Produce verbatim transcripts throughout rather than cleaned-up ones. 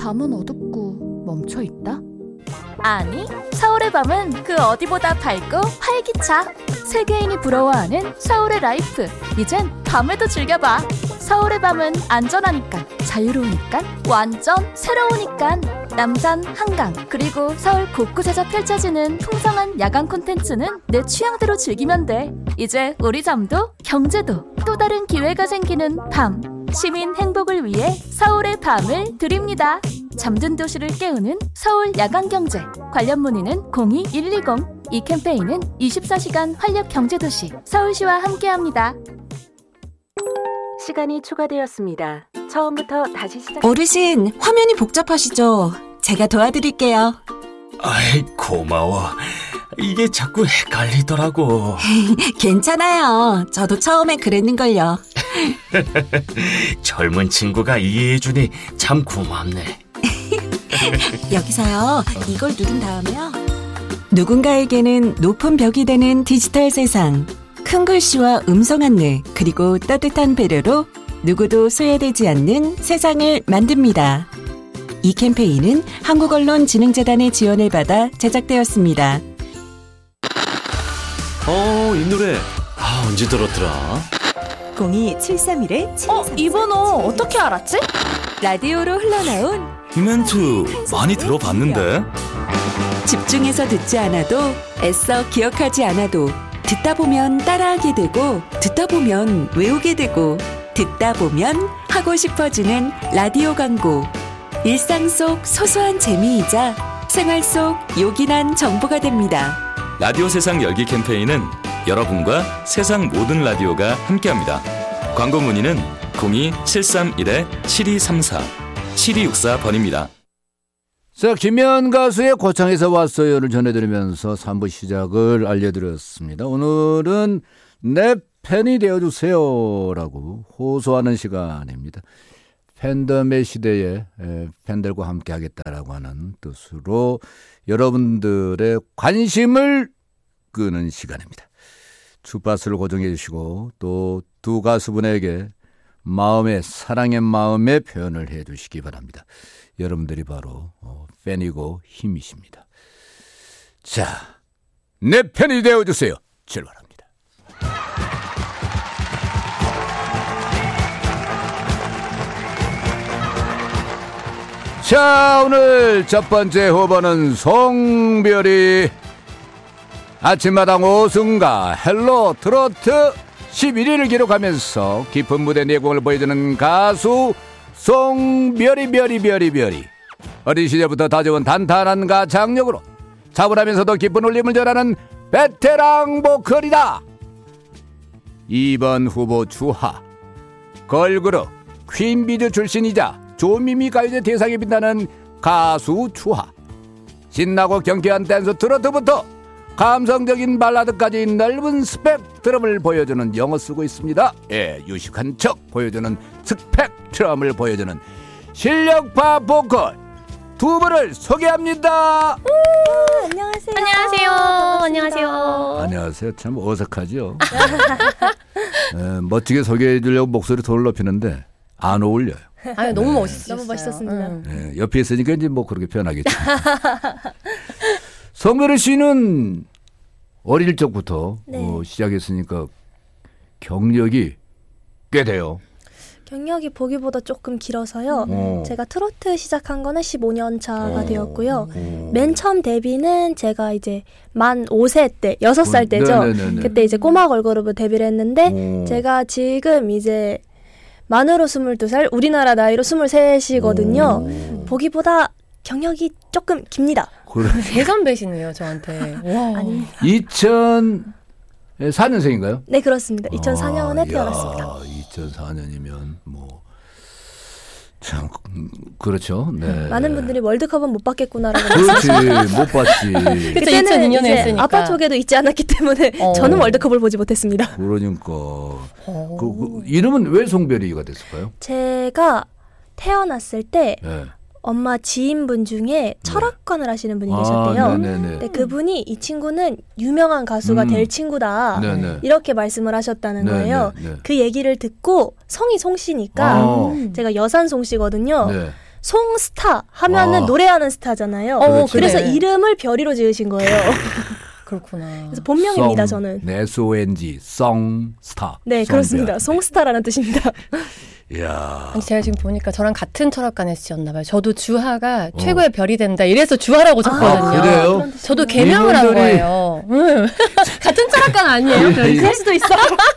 밤은 어둡고 멈춰있다? 아니, 서울의 밤은 그 어디보다 밝고 활기차. 세계인이 부러워하는 서울의 라이프. 이젠 밤에도 즐겨봐. 서울의 밤은 안전하니까, 자유로우니까, 완전 새로우니까. 남산, 한강, 그리고 서울 곳곳에서 펼쳐지는 풍성한 야간 콘텐츠는 내 취향대로 즐기면 돼. 이제 우리 잠도 경제도 또 다른 기회가 생기는 밤. 시민 행복을 위해 서울의 밤을 드립니다. 잠든 도시를 깨우는 서울 야간경제. 관련 문의는 공이 일이공. 이 캠페인은 이십사 시간 활력경제도시 서울시와 함께합니다. 시간이 추가되었습니다. 처음부터 다시 시작. 어르신, 화면이 복잡하시죠? 제가 도와드릴게요. 아이, 고마워. 이게 자꾸 헷갈리더라고. 괜찮아요. 저도 처음에 그랬는걸요. 젊은 친구가 이해해주니 참 고맙네. 여기서요, 이걸 누른 다음에요. 누군가에게는 높은 벽이 되는 디지털 세상. 큰 글씨와 음성 안내, 그리고 따뜻한 배려로 누구도 소외되지 않는 세상을 만듭니다. 이 캠페인은 한국언론진흥재단의 지원을 받아 제작되었습니다. 어, 이 노래 아, 언제 들었더라? 공이 칠삼일 칠이삼사. 어, 이 번호 어떻게 알았지? 라디오로 흘러나온 이 멘트 많이 들어봤는데? 집중해서 듣지 않아도, 애써 기억하지 않아도 듣다 보면 따라하게 되고, 듣다 보면 외우게 되고, 듣다 보면 하고 싶어지는 라디오 광고. 일상 속 소소한 재미이자 생활 속 요긴한 정보가 됩니다. 라디오 세상 열기 캠페인은 여러분과 세상 모든 라디오가 함께합니다. 광고 문의는 공이 칠삼일 칠이삼사 칠이육사 번입니다. 자, 김연 가수의 고창에서 왔어요를 전해드리면서 삼 부 시작을 알려드렸습니다. 오늘은 내 팬이 되어주세요라고 호소하는 시간입니다. 팬덤의 시대에 팬들과 함께 하겠다라고 하는 뜻으로 여러분들의 관심을 끄는 시간입니다. 주파수를 고정해 주시고 또 두 가수분에게 마음의 사랑의 마음의 표현을 해 주시기 바랍니다. 여러분들이 바로 팬이고 힘이십니다. 자, 내 팬이 되어주세요. 출발합니다. 자, 오늘 첫 번째 후보는 송별이. 아침마당 오 승과 헬로 트로트 십일 위를 기록하면서 깊은 무대 내공을 보여주는 가수 송별이. 별이 별이 별이 어린 시절부터 다져온 단단한 가창력으로 차분하면서도 깊은 울림을 전하는 베테랑 보컬이다. 이 번 후보 주하. 걸그룹 퀸비즈 출신이자 조미미 가요제 대상에 빛나는 가수 주하. 신나고 경쾌한 댄스 트로트부터 감성적인 발라드까지 넓은 스펙트럼을 보여주는, 영어 쓰고 있습니다. 예, 유식한 척 보여주는 스펙트럼을 보여주는 실력파 보컬 두 분을 소개합니다. 오, 안녕하세요. 안녕하세요. 안녕하세요. 안녕하세요. 참 어색하죠. 예, 멋지게 소개해 주려고 목소리 톤을 높이는데 안 어울려요. 아유, 너무 네. 멋있었어요. 너무 멋있었습니다. 응. 예, 옆에 있으니까 이제 뭐 그렇게 표현하겠죠. 송별이 씨는 어릴 적부터 네. 어, 시작했으니까 경력이 꽤 돼요. 경력이 보기보다 조금 길어서요. 어. 제가 트로트 시작한 거는 십오 년 차가 어. 되었고요. 어. 맨 처음 데뷔는 제가 이제 만 오 세 때, 여섯 살 때죠. 네네네네. 그때 이제 꼬마 걸그룹으로 데뷔를 했는데 어. 제가 지금 이제 만으로 스물두 살, 우리나라 나이로 스물셋이거든요. 어. 보기보다 경력이 조금 깁니다. 그래. 대선배시네요, 저한테. 와. 아닙니다. 이천사 년생인가요? 네, 그렇습니다. 이천사 년에 아, 태어났습니다. 야, 이천사 년이면 뭐 참 그렇죠. 네. 많은 분들이 월드컵은 못 받겠구나라고 그렇지, 못 봤지. 그때 그때는 이천이 년에 이제 했으니까. 아빠 쪽에도 있지 않았기 때문에 어. 저는 월드컵을 보지 못했습니다. 그러니까 어. 그, 그 이름은 왜 송별이가 됐을까요? 제가 태어났을 때 네. 엄마 지인분 중에 철학관을 하시는 분이 계셨대요. 아, 네네네. 근데 그분이 이 친구는 유명한 가수가 음. 될 친구다. 네네. 이렇게 말씀을 하셨다는 네네, 거예요. 네. 그 얘기를 듣고 성이 송씨니까 아. 제가 여산 송씨거든요. 네. 송스타 하면은 아. 노래하는 스타잖아요. 어, 그래서 그래. 이름을 별이로 지으신 거예요. 그렇구나. 그래서 본명입니다, 송, 저는. 네, 에스 오 엔 지, 송스타. 네, 그렇습니다. 송스타라는 뜻입니다. 이야. 아니, 제가 지금 보니까 저랑 같은 철학관에서 지었나 봐요. 저도 주하가 어. 최고의 별이 된다. 이래서 주하라고 적거든요. 아, 그래요? 저도 개명을 한 이분들이- 거예요. 응. 같은 철학관 아니에요? 이- 그럴 수도 있어.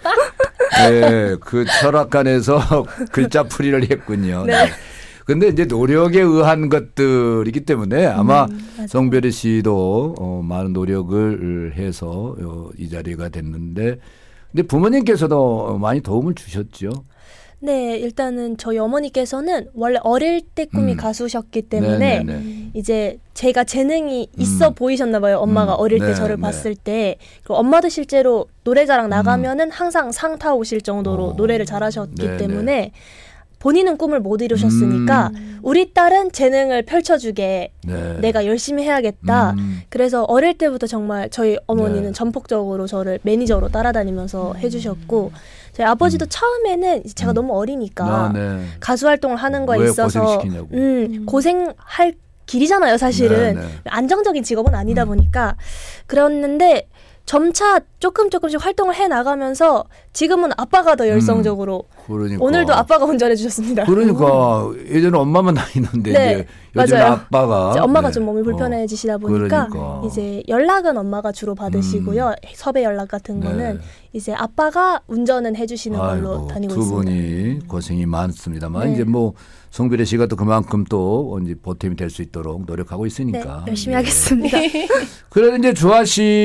네, 그 철학관에서 글자 풀이를 했군요. 네. 근데 이제 노력에 의한 것들이기 때문에 아마 음, 성별의 씨도 어, 많은 노력을 해서 어, 이 자리가 됐는데, 근데 부모님께서도 많이 도움을 주셨죠. 네, 일단은 저희 어머니께서는 원래 어릴 때 꿈이 음. 가수셨기 때문에 네네네. 이제 제가 재능이 있어 음. 보이셨나 봐요. 엄마가 음. 어릴 때 네, 저를 네. 봤을 때. 그리고 엄마도 실제로 노래자랑 나가면은 항상 상 타오실 정도로 어. 노래를 잘하셨기 네, 때문에 본인은 꿈을 못 이루셨으니까 음. 우리 딸은 재능을 펼쳐주게 네. 내가 열심히 해야겠다. 음. 그래서 어릴 때부터 정말 저희 어머니는 네. 전폭적으로 저를 매니저로 따라다니면서 해주셨고, 저희 아버지도 처음에는 이제 제가 음. 너무 어리니까 아, 네. 가수 활동을 하는 거에 왜 있어서 고생시키냐고. 음, 고생할 길이잖아요, 사실은. 네, 네. 안정적인 직업은 아니다 음. 보니까. 그랬는데 점차 조금 조금씩 활동을 해 나가면서 지금은 아빠가 더 열성적으로 그러니까. 오늘도 아빠가 운전해 주셨습니다. 그러니까 예전에 엄마만 다니는데 네, 이제 요즘 맞아요. 아빠가 이제 엄마가 네. 좀 몸이 불편해지시다 보니까 그러니까. 이제 연락은 엄마가 주로 받으시고요. 섭외 연락 같은 네. 거는 이제 아빠가 운전은 해주시는 걸로 아이고, 다니고 두 있습니다. 분이 고생이 많습니다만 네. 이제 뭐 송별의 씨가 또 그만큼 또 이제 보탬이 될 수 있도록 노력하고 네, 있으니까. 열심히 예. 하겠습니다. 그래서 이제 주아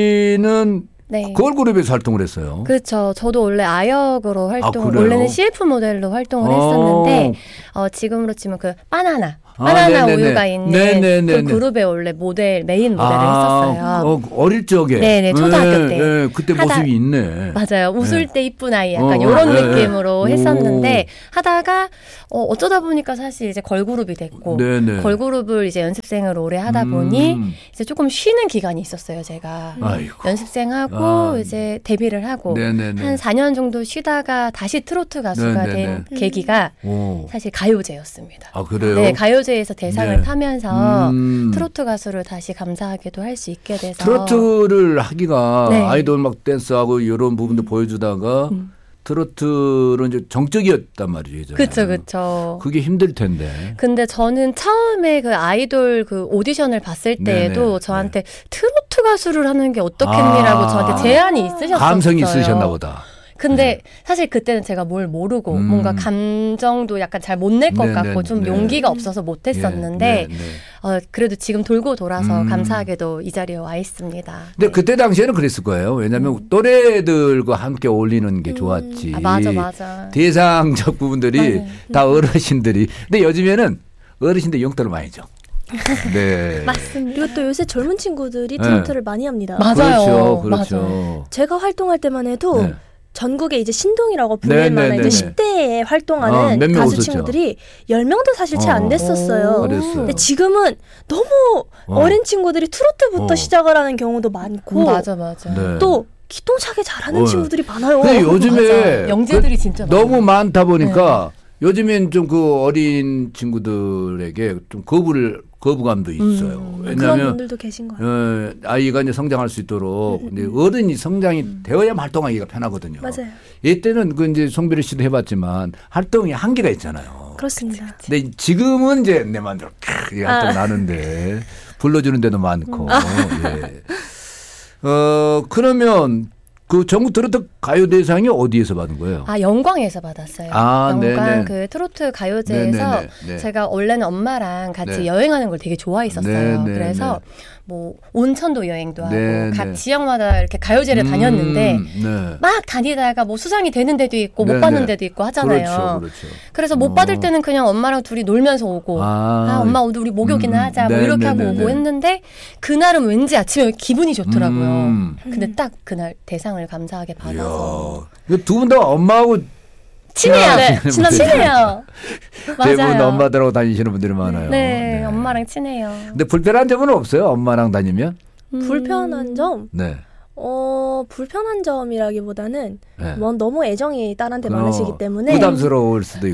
씨는 네. 걸그룹에서 활동을 했어요. 그렇죠. 저도 원래 아역으로 활동, 그래요? 원래는 씨에프 모델로 활동을 어. 했었는데, 어, 지금으로 치면 그 바나나, 아, 바나나 네네네. 우유가 있는 네네네네. 그 그룹의 원래 모델, 메인 모델을 아, 했었어요. 어, 어릴 적에. 네네, 초등학교 때. 네, 그때 하다- 모습이 있네. 맞아요. 웃을 네. 때 이쁜 아이 약간 어, 이런 어, 네, 느낌으로 네. 했었는데 하다가 어, 어쩌다 보니까 사실 이제 걸그룹이 됐고 네네. 걸그룹을 이제 연습생을 오래 하다 보니 음. 이제 조금 쉬는 기간이 있었어요. 제가 아이고. 연습생하고 아. 이제 데뷔를 하고 네네네. 한 사 년 정도 쉬다가 다시 트로트 가수가 네네네. 된 계기가 오. 사실 가요제였습니다. 아, 그래요? 네, 가요제에서 대상을 네. 타면서 음. 트로트 가수를 다시 감사하게도 할 수 있게 돼서 트로트를 하기가 네. 아이돌 막 댄스하고 이런 부분도 보여주다가 음. 트로트는 이제 정적이었단 말이죠. 그쵸 그쵸. 그게 힘들 텐데. 근데 저는 처음에 그 아이돌 그 오디션을 봤을 때에도 네네. 저한테 트로트 가수를 하는 게 어떻겠니라고 아. 저한테 제안이 있으셨어요. 감성이 있으셨나 보다. 근데 사실 그때는 제가 뭘 모르고 음. 뭔가 감정도 약간 잘 못 낼 것 네네, 같고 좀 네. 용기가 없어서 못했었는데 네, 네, 네. 어, 그래도 지금 돌고 돌아서 음. 감사하게도 이 자리에 와 있습니다. 근데 네. 그때 당시에는 그랬을 거예요. 왜냐하면 음. 또래들과 함께 어울리는 게 좋았지. 아, 맞아 맞아. 대상적 부분들이 맞아요. 다 어르신들이. 근데 요즘에는 어르신들 용돈을 많이 줘. 네. 맞습니다. 그리고 또 요새 젊은 친구들이 네. 트로트를 많이 합니다. 맞아요. 그렇죠. 그렇죠. 맞아요. 제가 활동할 때만 해도 네. 전국에 이제 신동이라고 불릴 네, 만한 네, 이제 네, 십 대에 어, 활동하는 몇명 가수 웃었죠. 친구들이 열 명도 사실 채 안 어. 됐었어요. 그랬어요. 근데 지금은 너무 어. 어. 린 친구들이 트로트부터 어. 시작을 하는 경우도 많고 음, 맞아 맞아. 네. 또 기똥차게 잘하는 어. 친구들이 많아요. 근데 요즘에 맞아. 영재들이 진짜 그, 너무 많아요. 많다 보니까 요즘엔 좀 그 어린 친구들에게 좀 거부를 거부감도 있어요. 음. 그런 왜냐하면 분들도 계신 거예요. 어, 아이가 이제 성장할 수 있도록 이제 어른이 성장이 되어야 활동하기가 편하거든요. 맞아요. 이때는 그 이제 송별이 씨도 해봤지만 활동이 한계가 있잖아요. 그렇습니다. 근데 지금은 이제 내 마음대로 캬, 이 활동 아. 나는데 불러주는 데도 많고. 예. 어 그러면 그 전국 트로트 가요 대상이 어디에서 받은 거예요? 아 영광에서 받았어요. 아, 영광 네네. 그 트로트 가요제에서 네네네, 네. 제가 원래는 엄마랑 같이 네. 여행하는 걸 되게 좋아했었어요. 네네네. 그래서 뭐 온천도 여행도 하고 네네. 각 지역마다 이렇게 가요제를 다녔는데 음, 네. 막 다니다가 뭐 수상이 되는 데도 있고 못 네네. 받는 데도 있고 하잖아요. 그렇죠, 그렇죠. 그래서 못 어. 받을 때는 그냥 엄마랑 둘이 놀면서 오고 아, 아, 엄마 오늘 우리 목욕이나 음, 하자 뭐 네, 이렇게 네, 하고 네, 오고 네. 했는데 그날은 왠지 아침에 기분이 좋더라고요. 음. 근데 딱 그날 대상을 감사하게 받아서 두 분 다 엄마하고 친해요. 친하시는 네, 친하, 분들이 친해요. 대부분 맞아요. 엄마들하고 다니시는 분들이 많아요. 네, 엄마랑 친해요. 근데 불편한 점은 없어요? 엄마랑 다니면? 음. 불편한 점? 네. 어, 불편한 점이라기보다는 네. 뭐 너무 애정이 딸한테 어, 많으시기 때문에 부담스러울 수도 있고. 그러니까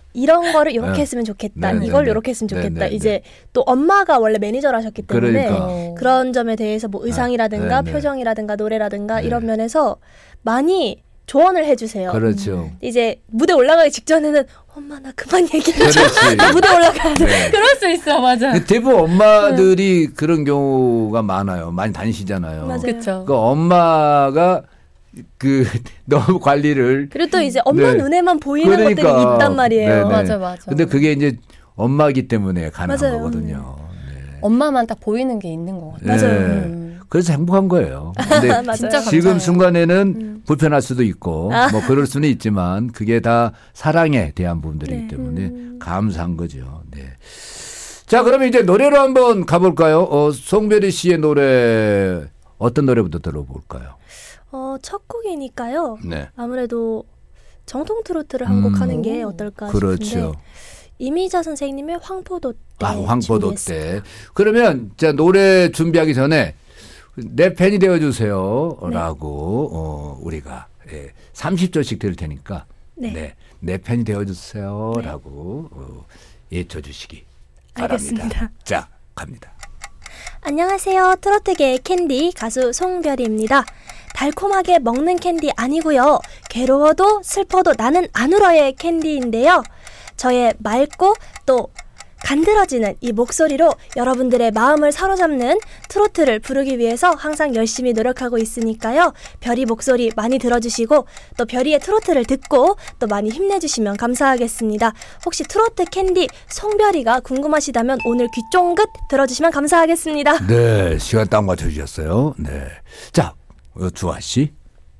이런 거를 이렇게 네. 했으면 좋겠다. 네, 이걸 네, 이렇게 했으면 네, 좋겠다. 네, 네. 이제 또 엄마가 원래 매니저를 하셨기 때문에 그러니까. 그런 점에 대해서 뭐 의상이라든가 네, 네. 표정이라든가 노래라든가 네. 이런 면에서 많이 조언을 해주세요. 그렇죠. 이제 무대 올라가기 직전에는 엄마 나 그만 얘기해. 그렇지. 나 무대 올라가야 돼. 네. 그럴 수 있어, 맞아. 대부분 엄마들이 그런 경우가 많아요. 많이 다니시잖아요. 맞아요. 그렇죠. 그 엄마가 그 너무 관리를 그리고 또 이제 엄마 네. 눈에만 보이는 그러니까. 것들이 있단 말이에요. 네네. 맞아, 맞아. 근데 그게 이제 엄마기 때문에 가능한 맞아요. 거거든요. 네. 엄마만 딱 보이는 게 있는 것 같아요. 네. 맞아요. 음. 그래서 행복한 거예요. 근데 맞아요. 진짜 지금 감사해요. 순간에는 음. 불편할 수도 있고 아. 뭐 그럴 수는 있지만 그게 다 사랑에 대한 부분들이기 네. 때문에 음. 감사한 거죠. 네. 자, 그러면 이제 노래로 한번 가볼까요? 어, 송별이 씨의 노래 어떤 노래부터 들어볼까요? 어, 첫 곡이니까요. 네. 아무래도 정통 트로트를 한 곡 음. 하는 게 어떨까 그렇죠. 싶은데 이미자 선생님의 황포도 때 아, 황포도 준비했어요. 때. 그러면 자 노래 준비하기 전에 내 팬이 되어주세요라고 어, 우리가 예, 삼십 초씩 드릴 테니까 네. 네, 내 팬이 되어주세요라고 어, 예쳐주시기 바랍니다. 알겠습니다. 자 갑니다. 안녕하세요. 트로트계의 캔디 가수 송별이입니다. 달콤하게 먹는 캔디 아니고요. 괴로워도 슬퍼도 나는 안 울어의 캔디인데요. 저의 맑고 또 간드러지는 이 목소리로 여러분들의 마음을 사로잡는 트로트를 부르기 위해서 항상 열심히 노력하고 있으니까요. 별이 목소리 많이 들어주시고 또 별이의 트로트를 듣고 또 많이 힘내주시면 감사하겠습니다. 혹시 트로트 캔디 송별이가 궁금하시다면 오늘 귀 쫑긋 들어주시면 감사하겠습니다. 네, 시간 딱 맞춰주셨어요. 네, 자 어, 주아 씨.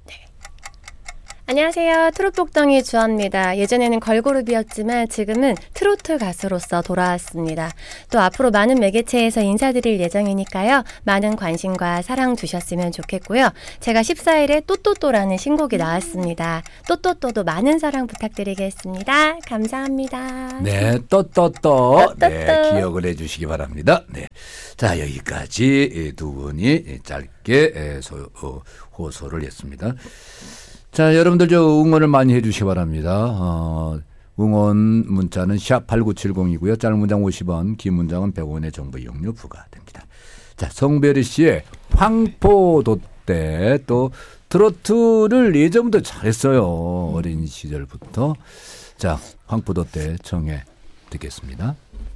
안녕하세요. 트롯복덩이 주아입니다. 예전에는 걸그룹이었지만 지금은 트로트 가수로서 돌아왔습니다. 또 앞으로 많은 매개체에서 인사드릴 예정이니까요. 많은 관심과 사랑 주셨으면 좋겠고요. 제가 십사 일에 또또또라는 신곡이 나왔습니다. 또또또도 많은 사랑 부탁드리겠습니다. 감사합니다. 네, 떠떠떠. 네, 떠떠떠. 기억을 해주시기 바랍니다. 네, 자 여기까지 두 분이 짧게 소, 어, 호소를 했습니다. 자, 여러분들 저 응원을 많이 해주시기 바랍니다. 어, 응원 문자는 샵 팔구칠공이고요. 짧은 문장 오십 원, 긴 문장은 백 원의 정보 이용료 부과됩니다. 자, 송별이 씨의 황포도 때 또 트로트를 예전부터 잘했어요. 어린 시절부터. 자, 황포도 때 청해 듣겠습니다.